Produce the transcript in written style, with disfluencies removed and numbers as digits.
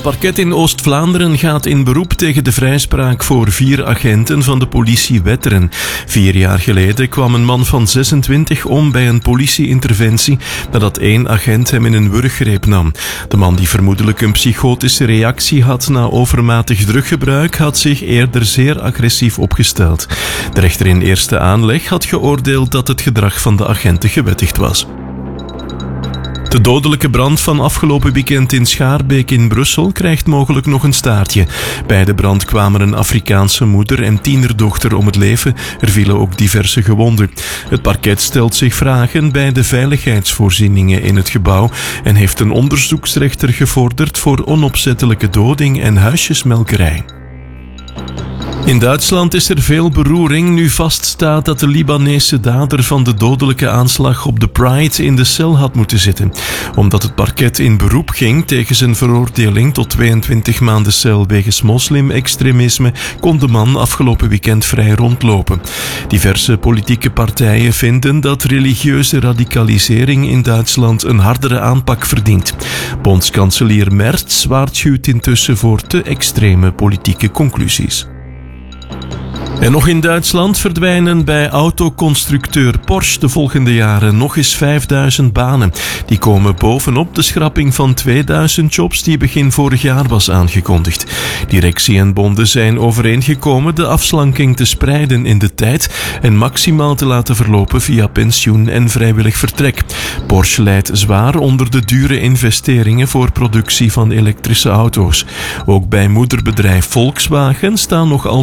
parket in Oost-Vlaanderen gaat in beroep tegen de vrijspraak voor 4 agenten van de politie Wetteren. 4 jaar geleden kwam een man van 26 om bij een politieinterventie nadat 1 agent hem in een wurggreep nam. De man, die vermoedelijk een psychotische reactie had na overmatig druggebruik, had zich eerder zeer agressief opgesteld. De rechter in eerste aanleg had geoordeeld dat het gedrag van de agenten gewettigd was. De dodelijke brand van afgelopen weekend in Schaarbeek in Brussel krijgt mogelijk nog een staartje. Bij de brand kwamen een Afrikaanse moeder en tienerdochter om het leven. Er vielen ook diverse gewonden. Het parket stelt zich vragen bij de veiligheidsvoorzieningen in het gebouw en heeft een onderzoeksrechter gevorderd voor onopzettelijke doding en huisjesmelkerij. In Duitsland is er veel beroering nu vaststaat dat de Libanese dader van de dodelijke aanslag op de Pride in de cel had moeten zitten. Omdat het parket in beroep ging tegen zijn veroordeling tot 22 maanden cel wegens moslim-extremisme, kon de man afgelopen weekend vrij rondlopen. Diverse politieke partijen vinden dat religieuze radicalisering in Duitsland een hardere aanpak verdient. Bondskanselier Merz waarschuwt intussen voor te extreme politieke conclusies. En nog in Duitsland verdwijnen bij autoconstructeur Porsche de volgende jaren nog eens 5000 banen. Die komen bovenop de schrapping van 2000 jobs die begin vorig jaar was aangekondigd. Directie en bonden zijn overeengekomen de afslanking te spreiden in de tijd en maximaal te laten verlopen via pensioen en vrijwillig vertrek. Porsche lijdt zwaar onder de dure investeringen voor productie van elektrische auto's. Ook bij moederbedrijf Volkswagen staan nog